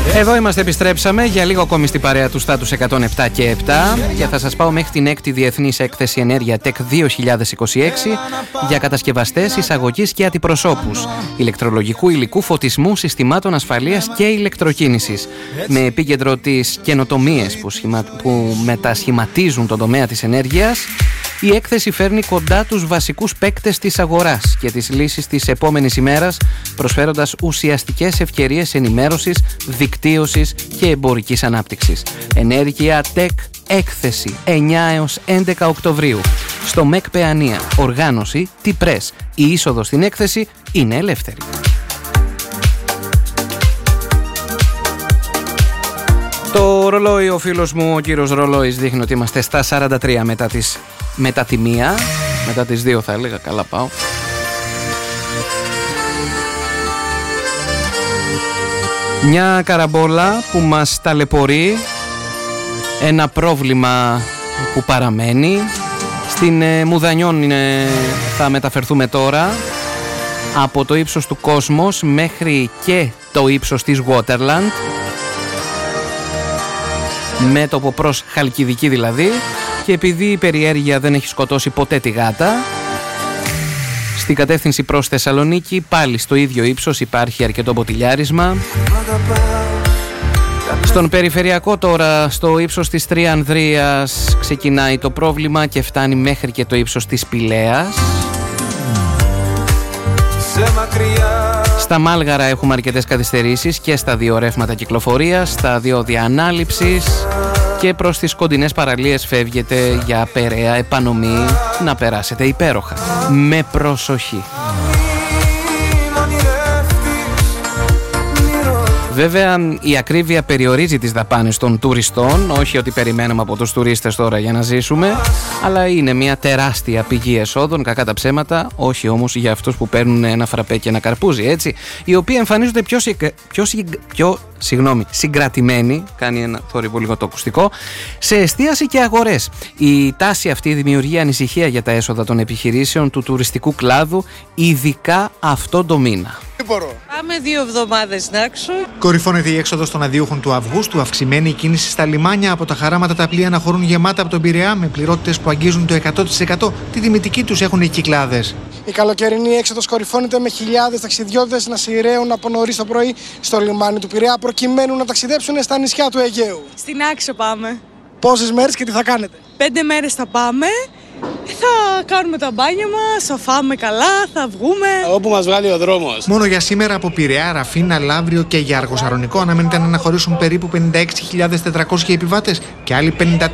Εδώ είμαστε, επιστρέψαμε για λίγο ακόμη στην παρέα του Στάτους 107 και 7 και θα σας πάω μέχρι την 6η Διεθνής Έκθεση Ενέργεια Tech 2026 για κατασκευαστές, εισαγωγής και αντιπροσώπους ηλεκτρολογικού υλικού, φωτισμού, συστημάτων ασφαλείας και ηλεκτροκίνησης. Με επίκεντρο τις καινοτομίες που μετασχηματίζουν τον τομέα της ενέργειας, η έκθεση φέρνει κοντά τους βασικούς παίκτες της αγοράς και τις λύσεις της επόμενης ημέρας, προσφέροντας ουσιαστικές ευκαιρίες ενημέρωσης, δικτύωσης και εμπορικής ανάπτυξης. Ενέργεια Tech έκθεση 9 έως 11 Οκτωβρίου στο ΜΕΚ Παιανία. Οργάνωση T-Press. Η είσοδος στην έκθεση είναι ελεύθερη. Το ρολόι, ο φίλος μου ο κύριος Ρολόης, δείχνει ότι είμαστε στα 43 μετά τη 1, μετά τις 2 θα έλεγα, καλά πάω. Μια καραμπόλα που μας ταλαιπωρεί, ένα πρόβλημα που παραμένει. Στην Μουδανιών θα μεταφερθούμε τώρα, από το ύψος του Κόσμος μέχρι και το ύψος της Waterland, μέτωπο προς Χαλκιδική δηλαδή, και επειδή η περιέργεια δεν έχει σκοτώσει ποτέ τη γάτα, στην κατεύθυνση προς Θεσσαλονίκη πάλι στο ίδιο ύψος υπάρχει αρκετό μποτιλιάρισμα. Στον περιφερειακό τώρα, στο ύψος της Τριανδρίας ξεκινάει το πρόβλημα και φτάνει μέχρι και το ύψος της Πηλαίας. Στα Μάλγαρα έχουμε αρκετές καθυστερήσεις και στα δύο ρεύματα κυκλοφορίας, στα διόδια ανάληψης, και προς τις κοντινές παραλίες φεύγετε για Περαία, Επανομή, να περάσετε υπέροχα. Με προσοχή. Βέβαια, η ακρίβεια περιορίζει τις δαπάνες των τουριστών, όχι ότι περιμένουμε από τους τουρίστες τώρα για να ζήσουμε, αλλά είναι μια τεράστια πηγή εσόδων, κακά τα ψέματα, όχι όμως για αυτούς που παίρνουν ένα φραπέ και ένα καρπούζι, έτσι, οι οποίοι εμφανίζονται πιο συγκρατημένοι, κάνει ένα θόρυβο λίγο το ακουστικό, σε εστίαση και αγορές. Η τάση αυτή δημιουργεί ανησυχία για τα έσοδα των επιχειρήσεων του τουριστικού κλάδου, ειδικά αυτό το μήνα. Πάμε 2 εβδομάδες να έξω. Κορυφώνεται η έξοδος των αδειούχων του Αυγούστου, αυξημένη η κίνηση στα λιμάνια, από τα χαράματα τα πλοία να χωρούν γεμάτα από τον Πειραιά, με πληρότητες που αγγίζουν το 100%. Τη τιμητική τους έχουν οι Κυκλάδες. Η καλοκαιρινή έξοδος κορυφώνεται με χιλιάδες ταξιδιώτες να σειραίουν από νωρίς το πρωί στο λιμάνι του Πειραιά, προκειμένου να ταξιδέψουν στα νησιά του Αιγαίου. Στην Άξο πάμε. Πόσες μέρες και τι θα κάνετε? 5 μέρες θα πάμε. Θα κάνουμε τα μπάνια μας, θα φάμε καλά, θα βγούμε. Όπου μας βγάλει ο δρόμος. Μόνο για σήμερα από Πειραιά, Ραφίνα, Λαύριο και Γιάργο Σαρονικό αναμένεται να αναχωρήσουν περίπου 56.400 επιβάτες και άλλοι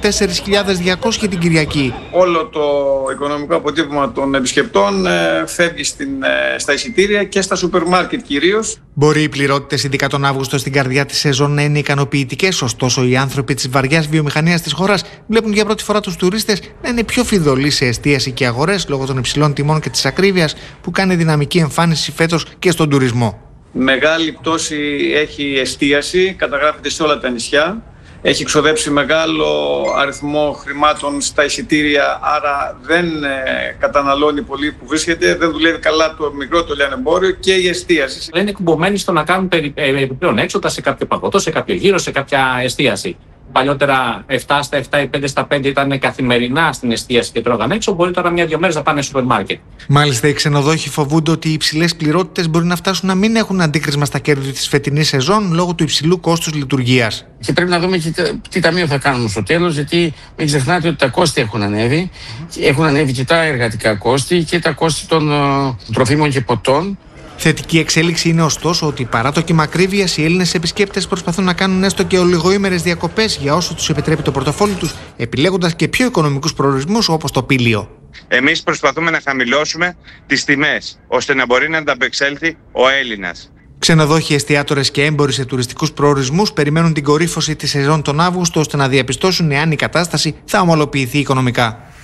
54.200 την Κυριακή. Όλο το οικονομικό αποτύπωμα των επισκεπτών φεύγει στα εισιτήρια και στα σούπερ μάρκετ κυρίως. Μπορεί οι πληρότητες, ειδικά τον Αύγουστο, στην καρδιά της σεζόν να είναι ικανοποιητικές, ωστόσο οι άνθρωποι της βαριάς βιομηχανίας της χώρας βλέπουν για πρώτη φορά τους τουρίστες να είναι πιο φιδωλοί σε εστίαση και αγορές λόγω των υψηλών τιμών και της ακρίβειας που κάνει δυναμική εμφάνιση φέτος και στον τουρισμό. Μεγάλη πτώση έχει η εστίαση, καταγράφεται σε όλα τα νησιά. Έχει εξοδέψει μεγάλο αριθμό χρημάτων στα εισιτήρια, άρα δεν καταναλώνει πολύ που βρίσκεται, δεν δουλεύει καλά το μικρό το λιανεμπόριο και η εστίαση. Είναι κουμπωμένοι στο να κάνουν επιπλέον έξοδα σε κάποιο παγωτό, σε κάποιο γύρο, σε κάποια εστίαση. Παλιότερα 7 στα 7 ή 5 στα 5 ήταν καθημερινά στην εστίαση και τρώγαν έξω. Μπορεί τώρα 1-2 μέρες να πάνε στο σούπερ μάρκετ. Μάλιστα, οι ξενοδόχοι φοβούνται ότι οι υψηλές πληρότητες μπορεί να φτάσουν να μην έχουν αντίκρισμα στα κέρδη της φετινής σεζόν λόγω του υψηλού κόστους λειτουργίας. Και πρέπει να δούμε και τι ταμείο θα κάνουμε στο τέλος, γιατί μην ξεχνάτε ότι τα κόστη έχουν ανέβει. Έχουν ανέβει και τα εργατικά κόστη και τα κόστη των τροφίμων και ποτών. Θετική εξέλιξη είναι ωστόσο ότι παρά το κύμα ακρίβειας, οι Έλληνες επισκέπτες προσπαθούν να κάνουν έστω και ολιγοήμερες διακοπές για όσο τους επιτρέπει το πορτοφόλι τους, επιλέγοντας και πιο οικονομικούς προορισμούς όπως το Πήλιο. Εμείς προσπαθούμε να χαμηλώσουμε τις τιμές, ώστε να μπορεί να ανταπεξέλθει ο Έλληνας. Ξενοδόχοι, εστιατόρες και έμποροι σε τουριστικούς προορισμούς περιμένουν την κορύφωση της σεζόν τον Αύγουστο, ώστε να διαπιστώσουν εάν η κατάσταση θα ομαλοποιηθεί οικονομικά.